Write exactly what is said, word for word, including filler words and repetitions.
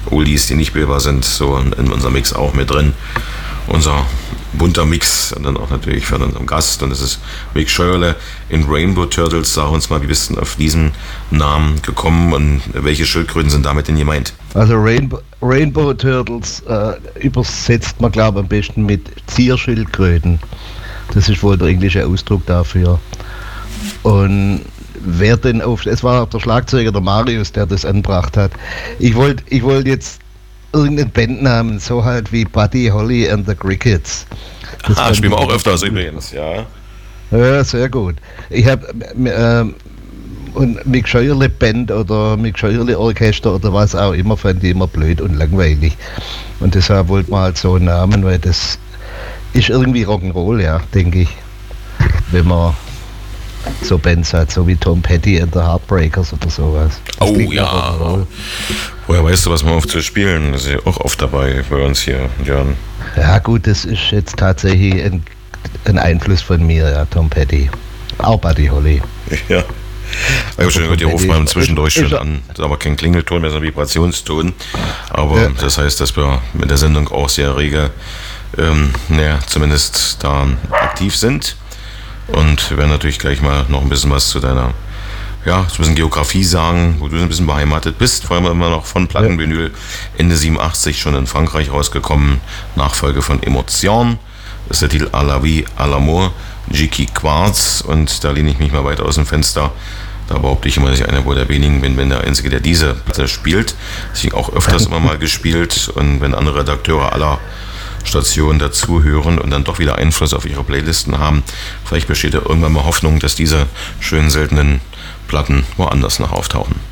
Oldies, die nicht wählbar sind, so in, in unserem Mix auch mit drin. Unser bunter Mix und dann auch natürlich für unseren Gast. Und das ist Mick Scheuerle in Rainbow Turtles. Sag uns mal, wie bist du auf diesen Namen gekommen und welche Schildkröten sind damit denn gemeint? Also Rainbow, Rainbow Turtles äh, übersetzt man, glaube ich, am besten mit Zierschildkröten. Das ist wohl der englische Ausdruck dafür. Und wer denn auf, es war der Schlagzeuger, der Marius, der das angebracht hat. Ich wollte ich wollt jetzt irgendeinen Bandnamen, so halt wie Buddy Holly and the Crickets. Das ah, spielen wir auch öfters übrigens, ja. Ja, sehr gut. Ich habe äh, und Mick Scheuerle Band oder Mick Scheuerle Orchester oder was auch immer, fand ich immer blöd und langweilig. Und deshalb wollte man halt so einen Namen, weil das ist irgendwie Rock'n'Roll, ja, denke ich. Wenn man so Bands hat, so wie Tom Petty and the Heartbreakers oder sowas. Das oh ja. Woher weißt du, was wir oft zu spielen? Das ist ja auch oft dabei bei uns hier, Jan. Ja gut, das ist jetzt tatsächlich ein, ein Einfluss von mir, ja, Tom Petty. Auch Buddy Holly. Ja. Ich habe schon gehört, die rufen mal zwischendurch schon an. Das ist aber kein Klingelton, mehr so ein Vibrationston. Aber ja. Das heißt, dass wir mit der Sendung auch sehr rege, ähm, naja, zumindest da aktiv sind. Und wir werden natürlich gleich mal noch ein bisschen was zu deiner, ja, zu ein bisschen Geografie sagen, wo du ein bisschen beheimatet bist. Vor allem immer noch von Plattenvinyl Ende siebenundachtzig schon in Frankreich rausgekommen. Nachfolge von Emotion. Das ist der Titel À la vie, à l'amour, Jiki Quartz. Und da lehne ich mich mal weit aus dem Fenster. Da behaupte ich immer, dass ich einer wohl der wenigen bin, wenn der Einzige, der diese Platte spielt. Deswegen auch öfters immer mal gespielt. Und wenn andere Redakteure aller Stationen dazuhören und dann doch wieder Einfluss auf ihre Playlisten haben. Vielleicht besteht ja irgendwann mal Hoffnung, dass diese schönen seltenen Platten woanders noch auftauchen.